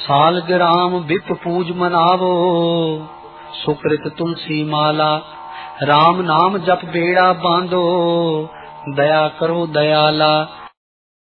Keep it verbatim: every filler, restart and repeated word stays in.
Saligram whip पूज मनावो, सुकृत तुलसी माला, राम नाम जप बेड़ा बांधो, दया करो दयाला,